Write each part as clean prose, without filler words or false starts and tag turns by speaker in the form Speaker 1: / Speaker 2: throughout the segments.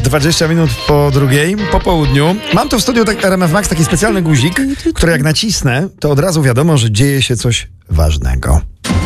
Speaker 1: 20 minut po 2:00 po południu. Mam tu w studiu RMF Max taki specjalny guzik, który jak nacisnę, to od razu wiadomo, że dzieje się coś ważnego.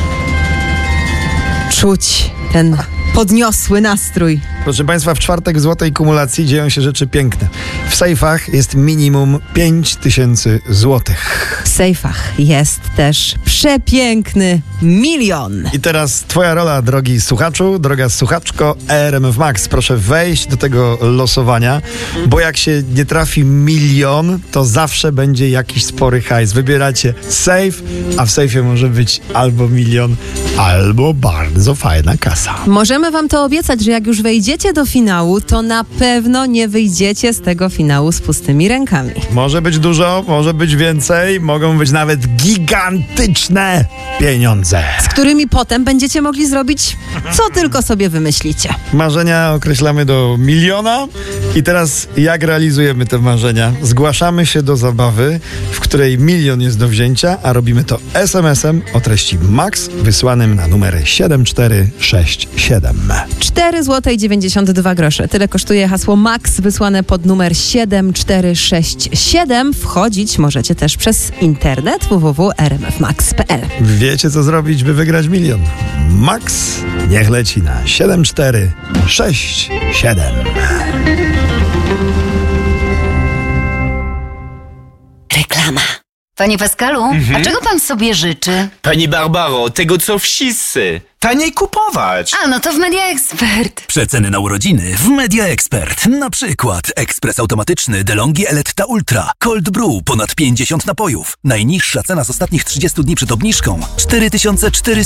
Speaker 2: Czuć ten podniosły nastrój.
Speaker 1: Proszę Państwa, w czwartek w złotej kumulacji dzieją się rzeczy piękne. W sejfach jest minimum 5000 złotych.
Speaker 2: W sejfach jest też przepiękny 1 000 000.
Speaker 1: I teraz twoja rola, drogi słuchaczu, droga słuchaczko RMF Max. Proszę wejść do tego losowania, bo jak się nie trafi 1 000 000, to zawsze będzie jakiś spory hajs. Wybieracie sejf, a w sejfie może być albo 1 000 000, albo bardzo fajna kasa.
Speaker 2: Możemy wam to obiecać, że jak już wejdziecie do finału, to na pewno nie wyjdziecie z tego finału z pustymi rękami.
Speaker 1: Może być dużo, może być więcej, mogą być nawet gigantyczne pieniądze.
Speaker 2: Z którymi potem będziecie mogli zrobić, co tylko sobie wymyślicie.
Speaker 1: Marzenia określamy do 1 000 000 i teraz jak realizujemy te marzenia? Zgłaszamy się do zabawy, w której 1 000 000 jest do wzięcia, a robimy to SMS-em o treści MAX wysłanym na numer 7467.
Speaker 2: 4,92 zł. Tyle kosztuje hasło MAX wysłane pod numer 7467. Wchodzić możecie też przez internet www.rmfmax.pl.
Speaker 1: Wiecie, co zrobić, by wygrać 1 000 000? MAX niech leci na 7467.
Speaker 2: Reklama.
Speaker 3: Panie Pascalu, a czego pan sobie życzy?
Speaker 4: Pani Barbaro, tego co wszyscy. Taniej kupować.
Speaker 3: A, no to w Media Expert.
Speaker 5: Przeceny na urodziny w Media Expert. Na przykład ekspres automatyczny DeLonghi Eletta Ultra, Cold Brew, ponad 50 napojów. Najniższa cena z ostatnich 30 dni przed obniżką 4400